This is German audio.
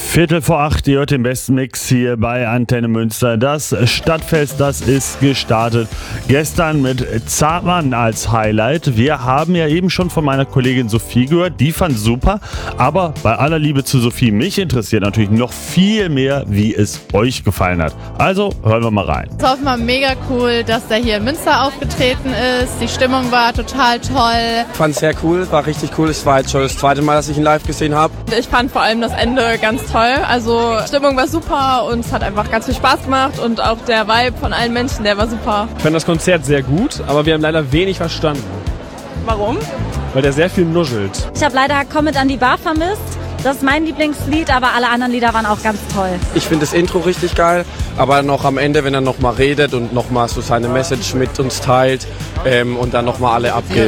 7:45, ihr hört den besten Mix hier bei Antenne Münster. Das Stadtfest, das ist gestartet. Gestern mit Zartmann als Highlight. Wir haben ja eben schon von meiner Kollegin Sophie gehört, die fand super. Aber bei aller Liebe zu Sophie, mich interessiert natürlich noch viel mehr, wie es euch gefallen hat. Also hören wir mal rein. Es war mal mega cool, dass der hier in Münster aufgetreten ist. Die Stimmung war total toll. Ich fand es sehr cool, war richtig cool. Es war jetzt schon das zweite Mal, dass ich ihn live gesehen habe. Ich fand vor allem das Ende ganz toll. Also die Stimmung war super und es hat einfach ganz viel Spaß gemacht und auch der Vibe von allen Menschen, der war super. Ich fand das Konzert sehr gut, aber wir haben leider wenig verstanden. Warum? Weil der sehr viel nuschelt. Ich habe leider Komm mit an die Bar vermisst. Das ist mein Lieblingslied, aber alle anderen Lieder waren auch ganz toll. Ich finde das Intro richtig geil, aber noch am Ende, wenn er nochmal redet und nochmal so seine Message mit uns teilt und dann nochmal alle abgeht.